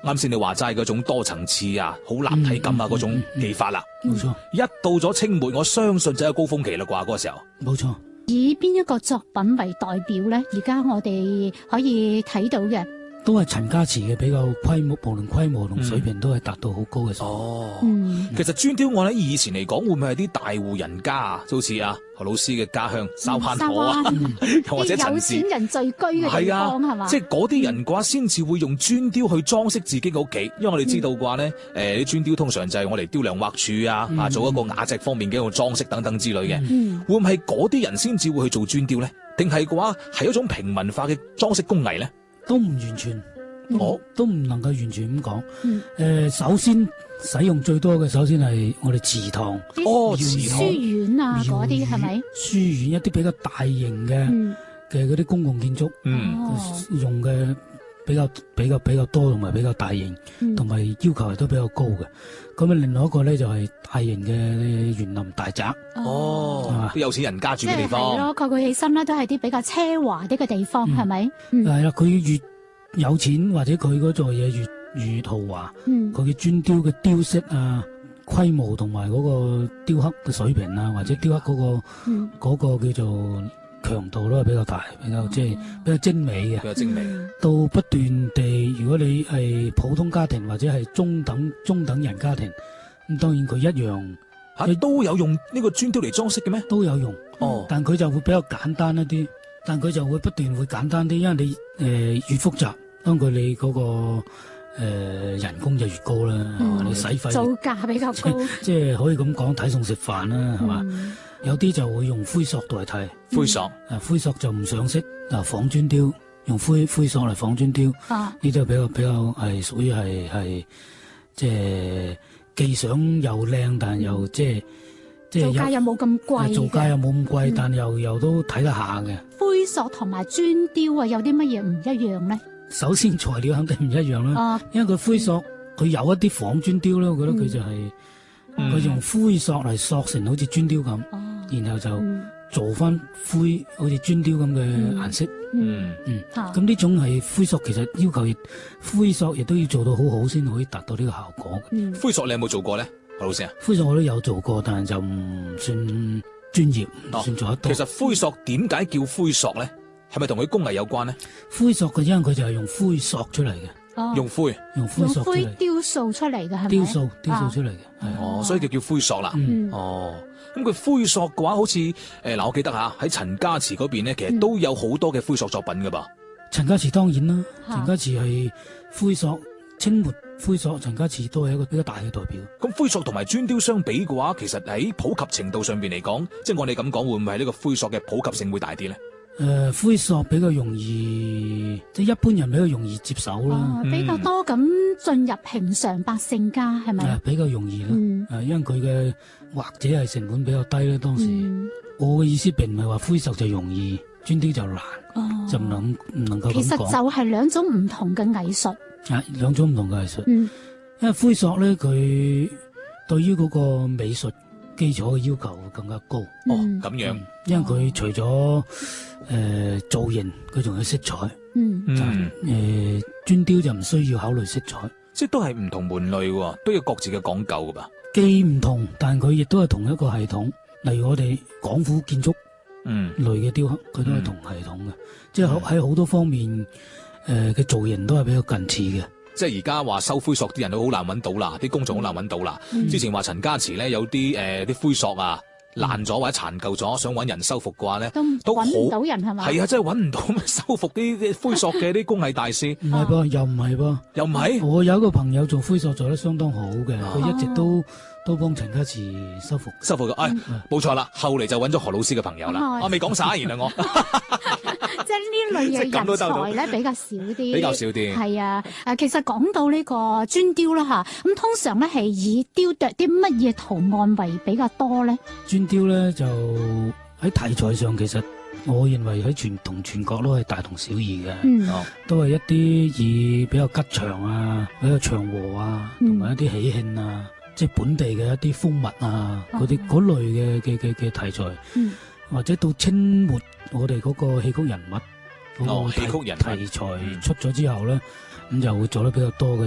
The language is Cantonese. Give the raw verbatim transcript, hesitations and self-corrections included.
啱先你話齋嗰種多層次啊，好立體感啊嗰、嗯、種技法啦。 冇、嗯、錯、嗯， 一到咗清末，我相信就係高峰期啦啩，嗰、那個時候。 冇錯。 以邊一個作品為代表咧？而家我哋可以睇到嘅。 都係陳家祠嘅比較規模，無論規模同水平都係達到好高嘅。 哦， 嗯， 其實磚雕我喺以前嚟講，會唔會係啲大戶人家啊？就好似啊何老師嘅家鄉沙灣河啊， 嗯、 或者陳氏有錢人聚居嘅地方係嘛？ 即係嗰啲人嘅話，先至會用磚雕去裝飾自己嘅屋企。因為我哋知道嘅話咧，誒、嗯，啲、呃、磚雕通常就係我哋雕梁畫柱啊，嗯、啊，做一個雅致方面嘅一個裝飾等等之類嘅。嗯，會唔會係嗰啲人先至會去做磚雕咧？定係嘅話係一種平民化嘅裝飾工藝咧？ 都唔完全。我、嗯、都唔能夠完全咁講。誒、 嗯呃，首先使用最多嘅，首先係我哋祠堂， 哦，祠堂、 書院啊，嗰啲係咪？ 書院一啲比較大型嘅嘅嗰啲公共建築， 嗯， 用嘅比較比較比較多，同埋比較大型，同、嗯、埋要求亦都比較高嘅。咁啊，另外一個咧就係大型嘅園林大宅。 哦，啲有錢人家住嘅地方。 係咯，概括起身咧都係啲比較奢華啲嘅地方，係、嗯、咪？ 係啦，佢越有錢或者佢嗰座嘢越越豪華，佢嘅磚雕嘅雕飾啊、規模同埋嗰個雕刻嘅水平啊，或者雕刻嗰、嗰個嗰、嗯嗰個叫做強度都係比較大，比較即係、哦、比較精美嘅。 比較精美。 到不斷地，如果你係普通家庭或者係中等中等人家庭，咁當然佢一樣嚇、啊、都有用呢個磚雕嚟裝飾嘅咩？ 都有用。哦，但佢就會比較簡單一啲。但佢就會不斷會簡單啲，因為你誒、呃、越複雜，當佢你嗰、那個誒、呃、人工就越高啦、嗯，你使費造價比較高， 即係可以咁講睇餸食飯啦，係、嗯、嘛？有啲就會用灰塑代替， 灰塑， 啊灰塑就唔上色，啊仿磚雕用灰灰塑嚟仿磚雕，呢啲就比較比較係屬於係係即係技想又靚，但又即係。即係造價又冇咁貴， 造價又冇咁貴，但又又都睇得下嘅。 灰塑同埋磚雕啊，有啲乜嘢唔一樣咧？ 首先材料肯定唔一樣啦、啊，因為佢灰塑佢有一啲仿磚雕咧，我覺得佢就係、是、佢、嗯、用灰塑嚟塑成好似磚雕咁、啊，然後就做翻灰好似磚雕咁嘅顏色。嗯嗯，咁、嗯、呢、啊、種係灰塑，其實要求灰塑亦都要做到好好先可以達到呢個效果。 嗯、 灰塑你有冇做過咧？何老師啊， 灰塑我都有做過，但係就唔算專業，唔、哦、算做得多。 其實灰塑點解叫灰塑咧？係咪同佢工藝有關咧？ 灰塑嘅，因為佢就係用灰塑出嚟嘅、 哦， 用灰，用灰塑出嚟， 用灰雕塑出嚟嘅係咪？ 雕塑，雕塑出嚟嘅，係、 啊、哦，所以就叫灰塑啦、 嗯。 哦，咁佢灰塑嘅話，好似誒嗱，我記得吓喺陳家祠嗰邊咧，其實都有好多嘅灰塑作品噶噃。 陳、嗯、家祠當然啦，陳家祠係灰塑。清末灰塑陳家祠都係一個比較大嘅代表。 咁灰塑同埋磚雕相比嘅話，其實喺普及程度上邊嚟講，即係我哋咁講，會唔會係呢個灰塑嘅普及性會大啲咧？ 誒、呃，灰塑比較容易，即係一般人比較容易接手啦、 哦嗯，比較多咁進入平常百姓家係咪？ 係比較容易啦。誒、 嗯呃，因為佢嘅或者係成本比較低咧。當時、嗯、我嘅意思並唔係話灰塑就容易，磚雕就難，哦、就唔能唔能夠咁講。 其實就係兩種唔同嘅藝術。 啊，兩種唔同嘅藝術， 嗯，因為灰塑咧，佢對於嗰個美術基礎嘅要求會更加高。 嗯、哦，咁樣， 嗯、因為佢除咗誒、哦呃、造型，佢仲有色彩。 嗯嗯，誒、呃，磚雕就唔需要考慮色彩， 即係都係唔同門類，都有各自嘅講究噶吧。 既唔同，但佢亦都係同一個系統。例如我哋廣府建築，嗯，類嘅雕刻，佢都係同系統嘅、嗯，即係喺好多方面。誒、呃、嘅造型都係比較近似嘅， 即係而家話收灰塑啲人都好難揾到啦，啲工種好難揾到啦、嗯。之前話陳家祠咧有啲誒啲灰塑啊爛咗或者殘舊咗，想揾人修復嘅話咧，都揾唔到人係嘛？係啊，真係揾唔到修復啲啲灰塑嘅啲工藝大師。 唔係噃，又唔係噃， 又唔係。 我有一個朋友做灰塑做得相當好嘅，佢、啊、一直都都幫陳家祠修復修復嘅。哎，冇錯啦，後嚟就揾咗何老師嘅朋友啦、嗯。我未講晒，原來我。 即係呢類嘅人才咧比較少啲， 比較少啲。係啊，誒，其實講到呢個磚雕啦吓，咁通常咧係以雕琢啲乜嘢圖案為比較多咧？ 磚雕咧就喺題材上，其實我認為喺全同全國都係大同小異嘅，嗯，都係一啲以比較吉祥啊、比較祥和啊，同埋一啲喜慶啊，嗯、即係本地嘅一啲風物啊，嗰啲嗰類嘅嘅嘅嘅題材。嗯，或者到清末，我哋嗰個戲曲人物， 哦，戲曲人題材出咗之後咧，咁就會做得比較多嘅。